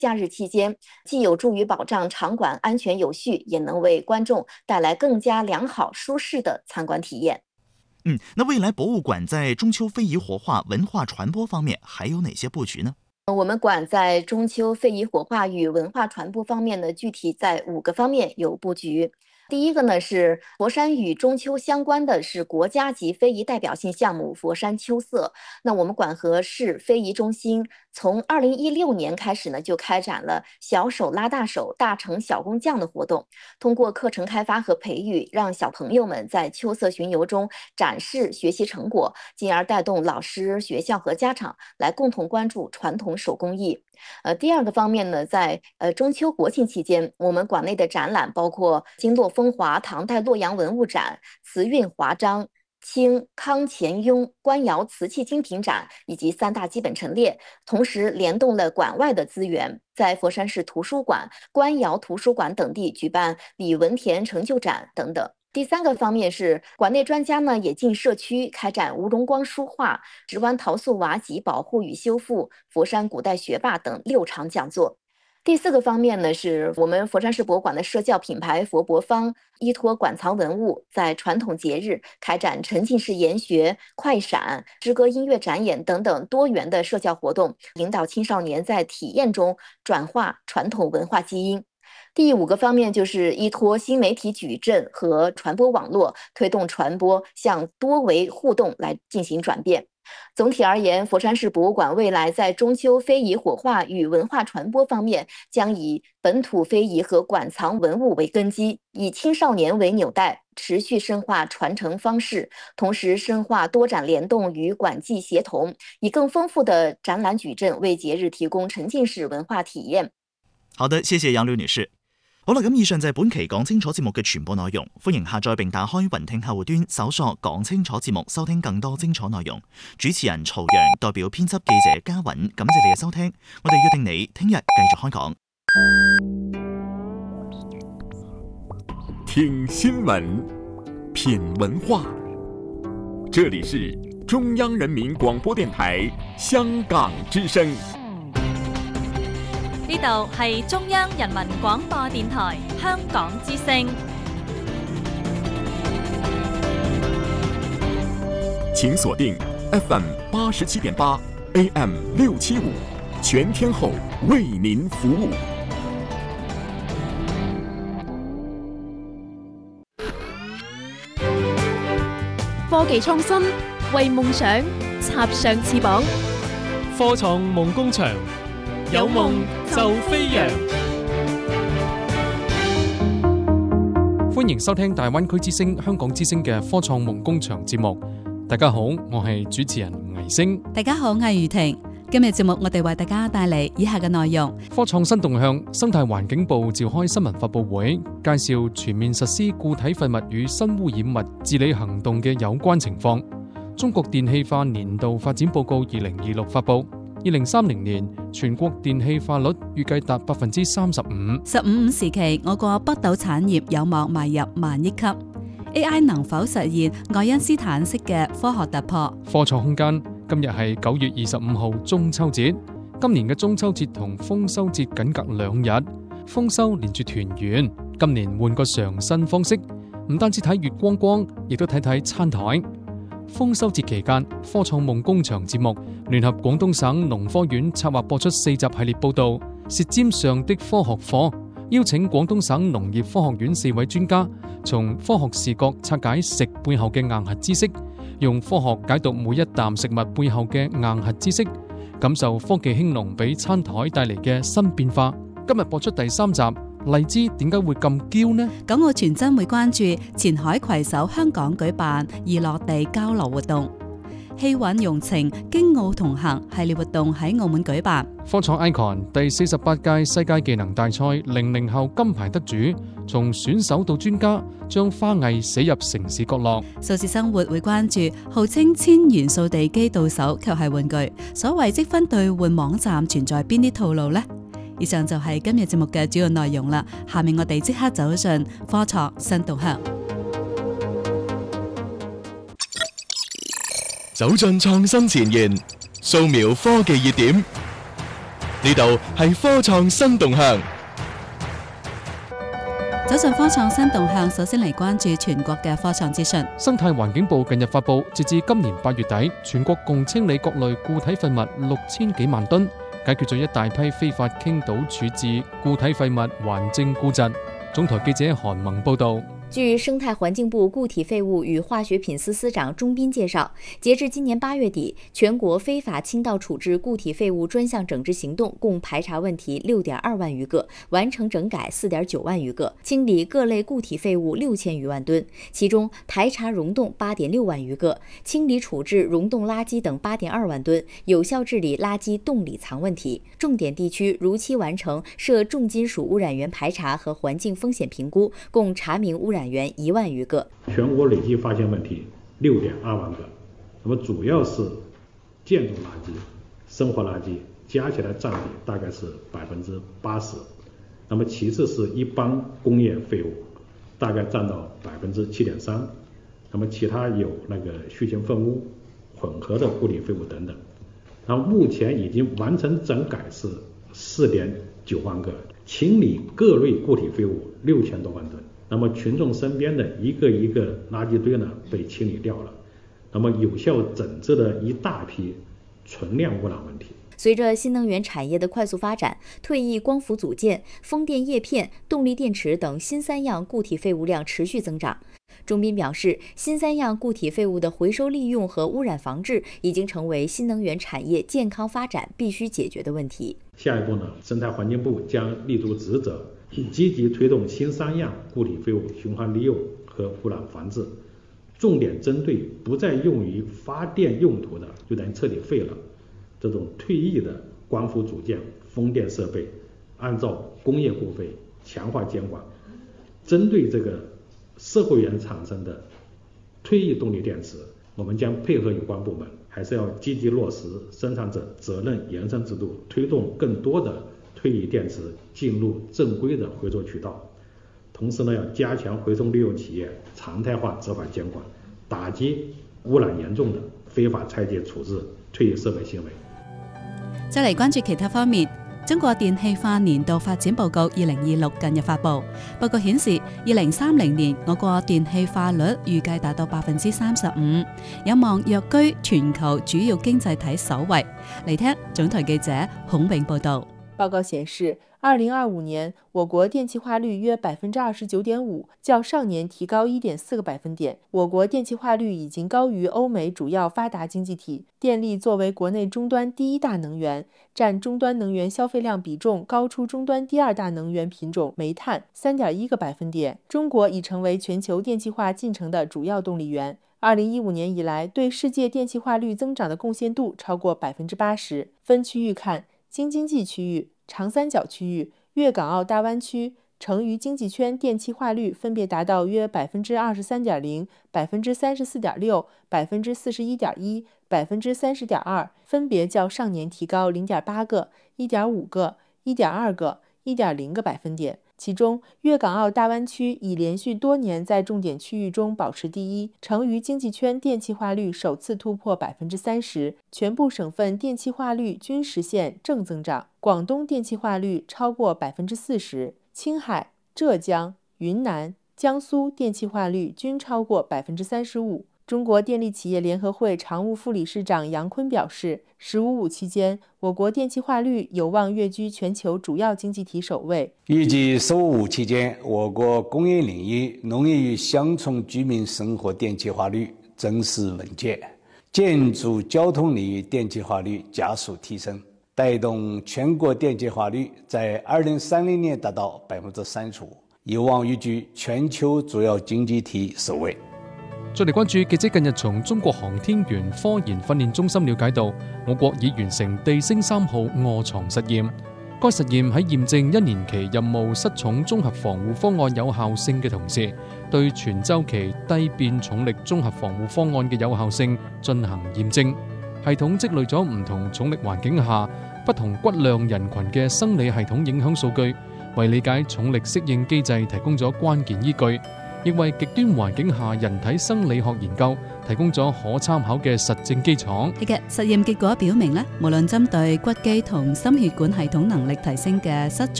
假日期间，既有助于保障场馆安全有序，也能为观众带来更加良好舒适的参观体验。 那未来博物馆在中秋非遗活化、文化传播方面还有哪些布局呢？ 我们馆在中秋非遗活化与文化传播方面呢，具体在5个方面有布局。第一个呢是佛山与中秋相关的是国家级非遗代表性项目佛山秋色。那我们馆和市非遗中心从2016年开始呢，就开展了小手拉大手、大成小工匠的活动，通过课程开发和培育，让小朋友们在秋色巡游中展示学习成果，进而带动老师、学校和家长来共同关注传统手工艺。第二个方面呢，在中秋国庆期间，我们馆内的展览包括经络风华唐代洛阳文物展、瓷韵华章、清康乾雍官窑瓷器精品展以及3大基本陈列，同时联动了馆外的资源，在佛山市图书馆、官窑图书馆等地举办李文田成就展等等。第3个方面是馆内专家呢也进社区开展吴荣光书画、石湾陶塑瓦脊保护与修复、佛山古代学霸等6场讲座。第4个方面呢，是我们佛山市博物馆的社教品牌佛博坊依托馆藏文物，在传统节日开展沉浸式研学、快闪、诗歌音乐展演等等多元的社教活动，引导青少年在体验中转化传统文化基因。第5个方面就是依托新媒体矩阵和传播网络，推动传播向多维互动来进行转变。总体而言，佛山市博物馆未来在中秋非遗活化与文化传播方面，将以本土非遗和馆藏文物为根基，以青少年为纽带，持续深化传承方式，同时深化多展联动与馆际协同，以更丰富的展览矩阵为節日提供沉浸式文化體驗。 好的，謝謝楊廖女士。好啦，咁以上就係本期講清楚節目嘅全部內容，歡迎下載並打開雲聽客戶端搜索講清楚節目，收聽更多精彩內容。主持人曹陽代表編輯記者嘉韻，感謝你嘅收聽，我哋約定你聽日繼續開講。 聽新聞，品文化，這裡是中央人民廣播電台香港之聲。 呢度係中央人民廣播電台香港之聲。 請鎖定 FM 87.8 AM 675，全天候為您服務。 科技創新，為夢想插上翅膀。 科創夢工場，有夢就飛揚。歡迎收聽大灣區之聲、香港之聲嘅科創夢工場節目。大家好，我係主持人倪星。 大家好，我係余婷。今日節目我哋為大家帶嚟以下嘅內容： 科創新動向，生態環境部召開新聞發佈會，介紹全面實施固體廢物與新污染物治理行動嘅有關情況。中國電氣化年度發展報告2026發佈。2030年全國電氣化率預計達35%。 15時期，我國北斗產業有望邁入萬億級。AI 能否實現愛因斯坦式嘅科學突破？ 科創空間，今日係9月25號中秋節。今年嘅中秋節同豐收節僅隔2日，豐收連住團圓。今年換個嘗新方式，唔單止睇月光光，亦都睇睇餐台。豐收節期間，科創夢工場節目聯合廣東省農科院策劃播出4集系列報導《舌尖上的科學課》，邀請廣東省農業科學院4位專家，從科學視角拆解食背後嘅硬核知識，用科學解讀每一啖食物背後嘅硬核知識，感受科技興農俾餐台帶嚟嘅新變化。今日播出第3集。荔枝點解會咁嬌呢？ 港澳傳真會關注前海攜手香港舉辦易落地交流活動，氣韻融情京澳同行系列活動喺澳門舉辦。 科創 Icon 第48屆世界技能大賽00後金牌得主，從選手到專家，將花藝寫入城市角落。 數字生活會關注號稱1000元掃地機到手卻係玩具，所謂積分兌換網站存在邊啲套路呢？以上就係今日節目嘅主要內容啦。下面我哋即刻走進科創新動向， 走進創新前沿，掃描科技熱點， 呢度係科創新動向。 走上科創新動向，首先嚟關注全國嘅科創資訊。 生態環境部近日發布，截至今年8月底，全國共清理各類固體廢物6000幾萬噸，解決咗一大批非法傾倒處置固體廢物還政固疾。總台記者韓萌報道。 據生態環境部固體廢物與化學品司司長鐘斌介紹，截至今年8月底，全國非法傾倒處置固體廢物專項整治行動共排查問題6.2萬餘個，完成整改4.9萬餘個，清理各類固體廢物6000餘萬噸，其中排查溶洞8.6萬餘個，清理處置溶洞垃圾等8.2萬噸，有效治理垃圾洞裡藏問題。重點地區如期完成涉重金屬污染源排查和環境風險評估，共查明污染源1萬餘個。 全國累計發現問題6.2萬個，那麼主要是建築垃圾、生活垃圾，加起來佔比大概是80%。那麼其次是一般工業廢物，大概佔到7.3%。那麼其他有那個畜禽糞污、混合的固體廢物等等。那麼目前已經完成整改是4.9萬個，清理各類固體廢物6000多萬噸。那麼群眾身邊的一個一個垃圾堆呢被清理掉了，那麼有效整治了一大批存量污染問題。 隨着新能源產業的快速發展，退役光伏組件、風電葉片、動力電池等新3樣固體廢物量持續增長。鐘斌表示，新3樣固體廢物的回收利用和污染防治已經成為新能源產業健康發展必須解決的問題。 下一步呢，生態環境部將立足職責，積極推動新3樣固體廢物循環利用和污染防治，重點針對不再用於發電用途的，就等於徹底廢了這種退役的光伏組件、風電設備，按照工業固廢強化監管，針對這個社會原產生的退役動力電池，我們將配合有關部門，還是要積極落實生產者責任延伸制度，推動更多的退役電池進入正規的回收渠道。同時呢，要加強回收利用企業常態化執法監管，打擊污染嚴重的非法拆解處置退役設備行為。 再嚟關注其他方面，中國電氣化年度發展報告2026近日發布，報告顯示2030年我國電氣化率預計達到35%，有望躍居全球主要經濟體首位。嚟聽總台記者孔永報道。 報告顯示，2025年我國電氣化率約29.5%，較上年提高1.4個百分點。我國電氣化率已經高於歐美主要發達經濟體。電力作為國內終端第一大能源，佔終端能源消費量比重高出終端第二大能源品種煤炭3.1個百分點。中國已成為全球電氣化進程的主要動力源。2015年以來，對世界電氣化率增長的貢獻度超過80%。分區域看，京津冀區域、長三角區域、粵港澳大灣區、成渝經濟圈電氣化率分別達到約23.0%、34.6%、41.1%、30.2%，分別較上年提高0.8個、1.5個、1.2個、1.0個百分點。其中，粵港澳大灣區已連續多年在重點區域中保持第一，成渝經濟圈電氣化率首次突破30%，全部省份電氣化率均實現正增長。廣東電氣化率超過40%，青海、浙江、雲南、江蘇電氣化率均超過35%。中國電力企業聯合會常務副理事長楊坤表示，“15+5期間，我國電氣化率有望躍居全球主要經濟體首位。 預計“15+5期間，我國工業領域、農業與鄉村居民生活電氣化率增勢穩健，建築交通領域電氣化率加速提升，帶動全國電氣化率在2030年達到35%，有望躍居全球主要經濟體首位。” 再嚟關注記者近日從中國航天員科研訓練中心了解到，我國已完成地星3號臥床實驗。該實驗喺驗證1年期任務失重綜合防護方案有效性嘅同時，對全週期低變重力綜合防護方案嘅有效性進行驗證。系統積累咗唔同重力環境下不同骨量人群嘅生理系統影響數據，為理解重力適應機制提供咗關鍵依據。 亦為極端環境下人體生理學研究提供咗可參考嘅實證基礎。 係嘅，實驗結果表明咧，無論針對骨肌同心血管系統能力提升嘅膝